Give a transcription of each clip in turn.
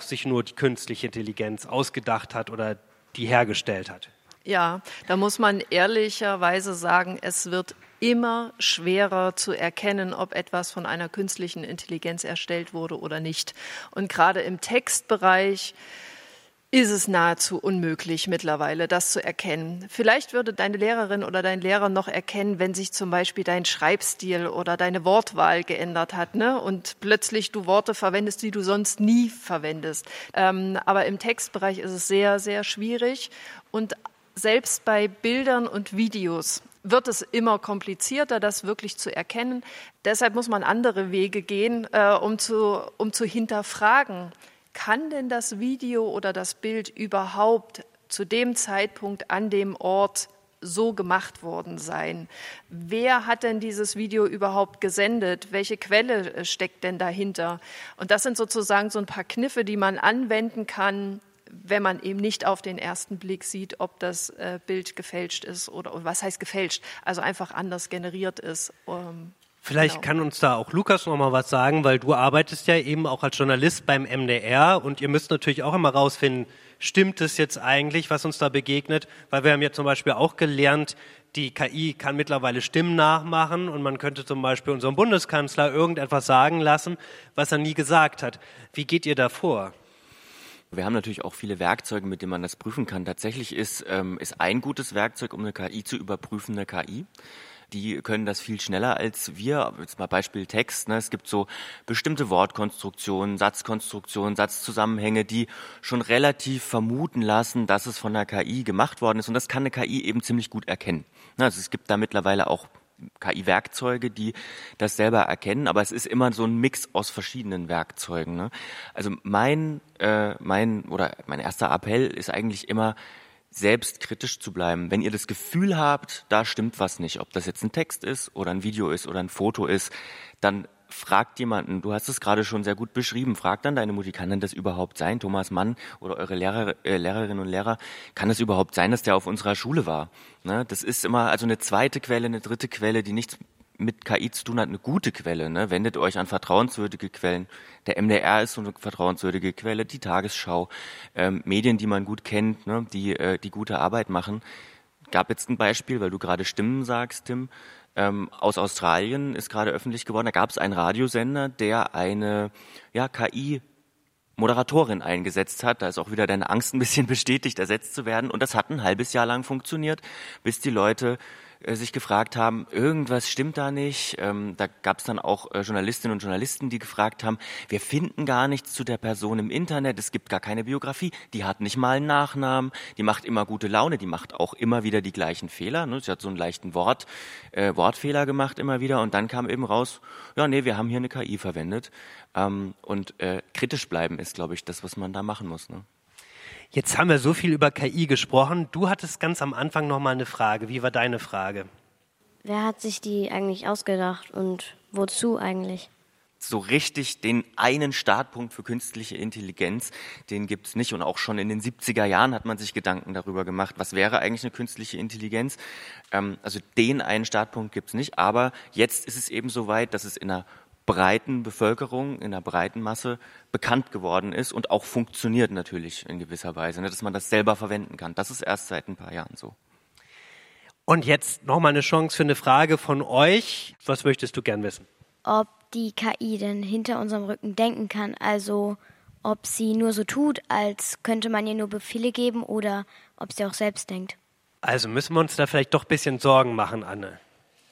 sich nur die künstliche Intelligenz ausgedacht hat oder die hergestellt hat? Ja, da muss man ehrlicherweise sagen, es wird immer schwerer zu erkennen, ob etwas von einer künstlichen Intelligenz erstellt wurde oder nicht. Und gerade im Textbereich ist es nahezu unmöglich mittlerweile, das zu erkennen. Vielleicht würde deine Lehrerin oder dein Lehrer noch erkennen, wenn sich zum Beispiel dein Schreibstil oder deine Wortwahl geändert hat, ne? Und plötzlich du Worte verwendest, die du sonst nie verwendest. Aber im Textbereich ist es sehr, sehr schwierig. Und selbst bei Bildern und Videos wird es immer komplizierter, das wirklich zu erkennen. Deshalb muss man andere Wege gehen, um zu hinterfragen, kann denn das Video oder das Bild überhaupt zu dem Zeitpunkt an dem Ort so gemacht worden sein? Wer hat denn dieses Video überhaupt gesendet? Welche Quelle steckt denn dahinter? Und das sind sozusagen so ein paar Kniffe, die man anwenden kann, wenn man eben nicht auf den ersten Blick sieht, ob das Bild gefälscht ist oder was heißt gefälscht, also einfach anders generiert ist. Vielleicht kann uns da auch Lukas noch mal was sagen, weil du arbeitest ja eben auch als Journalist beim MDR und ihr müsst natürlich auch immer rausfinden, stimmt es jetzt eigentlich, was uns da begegnet? Weil wir haben ja zum Beispiel auch gelernt, die KI kann mittlerweile Stimmen nachmachen und man könnte zum Beispiel unserem Bundeskanzler irgendetwas sagen lassen, was er nie gesagt hat. Wie geht ihr da vor? Wir haben natürlich auch viele Werkzeuge, mit denen man das prüfen kann. Tatsächlich ist ein gutes Werkzeug, um eine KI zu überprüfen, eine KI. Die können das viel schneller als wir. Jetzt mal Beispiel Text. Ne? Es gibt so bestimmte Wortkonstruktionen, Satzkonstruktionen, Satzzusammenhänge, die schon relativ vermuten lassen, dass es von der KI gemacht worden ist. Und das kann eine KI eben ziemlich gut erkennen. Also es gibt da mittlerweile auch KI-Werkzeuge, die das selber erkennen, aber es ist immer so ein Mix aus verschiedenen Werkzeugen. Ne? Also mein erster Appell ist eigentlich immer, selbst kritisch zu bleiben. Wenn ihr das Gefühl habt, da stimmt was nicht, ob das jetzt ein Text ist oder ein Video ist oder ein Foto ist, dann fragt jemanden, du hast es gerade schon sehr gut beschrieben, fragt dann deine Mutti, kann denn das überhaupt sein, Thomas Mann oder eure Lehrerinnen und Lehrer, kann es überhaupt sein, dass der auf unserer Schule war? Ne? Das ist immer also eine zweite Quelle, eine dritte Quelle, die nichts mit KI zu tun hat, eine gute Quelle. Ne? Wendet euch an vertrauenswürdige Quellen. Der MDR ist so eine vertrauenswürdige Quelle, die Tagesschau, Medien, die man gut kennt, ne? die gute Arbeit machen. Gab jetzt ein Beispiel, weil du gerade Stimmen sagst, Tim. Aus Australien ist gerade öffentlich geworden, da gab es einen Radiosender, der eine KI-Moderatorin eingesetzt hat. Da ist auch wieder deine Angst ein bisschen bestätigt, ersetzt zu werden. Und das hat ein halbes Jahr lang funktioniert, bis die Leute sich gefragt haben, irgendwas stimmt da nicht. Da gab es dann auch Journalistinnen und Journalisten, die gefragt haben, wir finden gar nichts zu der Person im Internet, es gibt gar keine Biografie, die hat nicht mal einen Nachnamen, die macht immer gute Laune, die macht auch immer wieder die gleichen Fehler. Ne? Sie hat so einen leichten Wortfehler gemacht immer wieder und dann kam eben raus, ja nee, wir haben hier eine KI verwendet. Kritisch bleiben ist, glaube ich, das, was man da machen muss. Ne? Jetzt haben wir so viel über KI gesprochen. Du hattest ganz am Anfang noch mal eine Frage. Wie war deine Frage? Wer hat sich die eigentlich ausgedacht und wozu eigentlich? So richtig den einen Startpunkt für künstliche Intelligenz, den gibt's nicht. Und auch schon in den 70er Jahren hat man sich Gedanken darüber gemacht, was wäre eigentlich eine künstliche Intelligenz. Also den einen Startpunkt gibt's nicht. Aber jetzt ist es eben so weit, dass es in einer breiten Bevölkerung, in der breiten Masse bekannt geworden ist und auch funktioniert natürlich in gewisser Weise, ne, dass man das selber verwenden kann. Das ist erst seit ein paar Jahren so. Und jetzt nochmal eine Chance für eine Frage von euch. Was möchtest du gern wissen? Ob die KI denn hinter unserem Rücken denken kann, also ob sie nur so tut, als könnte man ihr nur Befehle geben oder ob sie auch selbst denkt. Also müssen wir uns da vielleicht doch ein bisschen Sorgen machen, Anne?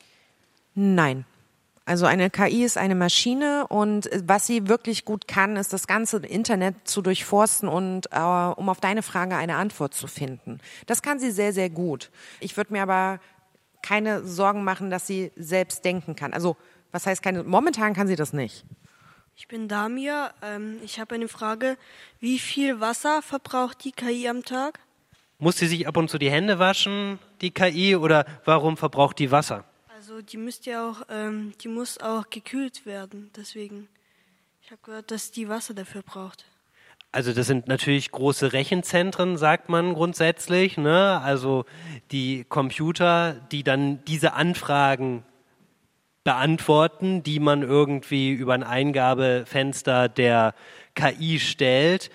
Nein. Also eine KI ist eine Maschine und was sie wirklich gut kann, ist das ganze Internet zu durchforsten und um auf deine Frage eine Antwort zu finden. Das kann sie sehr, sehr gut. Ich würde mir aber keine Sorgen machen, dass sie selbst denken kann. Also was heißt keine? Momentan kann sie das nicht. Ich bin Damir. Ich habe eine Frage. Wie viel Wasser verbraucht die KI am Tag? Muss sie sich ab und zu die Hände waschen, die KI, oder warum verbraucht die Wasser? Also die muss auch gekühlt werden, deswegen. Ich habe gehört, dass die Wasser dafür braucht. Also das sind natürlich große Rechenzentren, sagt man grundsätzlich, ne? Also die Computer, die dann diese Anfragen beantworten, die man irgendwie über ein Eingabefenster der KI stellt.